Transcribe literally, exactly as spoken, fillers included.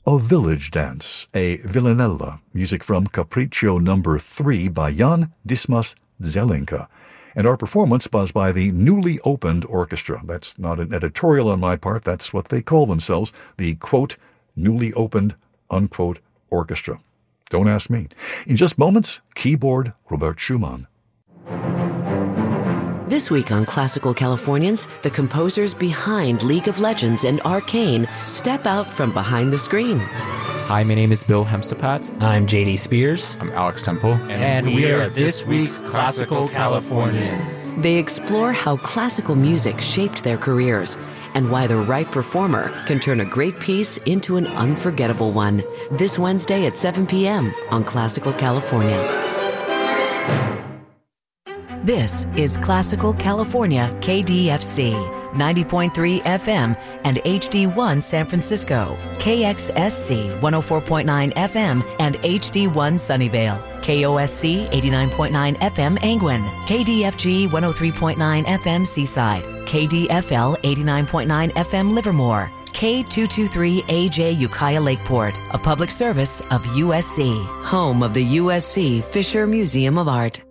A Village Dance, a Villanella, music from Capriccio number three by Jan Dismas Zelenka. And our performance was by the newly opened orchestra. That's not an editorial on my part, that's what they call themselves, the, quote, newly opened, unquote, orchestra. Don't ask me. In just moments, keyboard Robert Schumann. This week on Classical Californians, the composers behind League of Legends and Arcane step out from behind the screen. Hi, my name is Bill Hemstapat. I'm J D Spears. I'm Alex Temple. And, and we, we are this week's Classical Californians. They explore how classical music shaped their careers and why the right performer can turn a great piece into an unforgettable one. This Wednesday at seven p.m. on Classical California. This is Classical California K D F C, ninety point three F M and H D one San Francisco, K X S C one oh four point nine F M and H D one Sunnyvale, K O S C eighty-nine point nine F M Angwin, K D F G one oh three point nine F M Seaside, K D F L eighty-nine point nine F M Livermore, K two twenty-three A J Ukiah Lakeport, a public service of U S C, home of the U S C Fisher Museum of Art.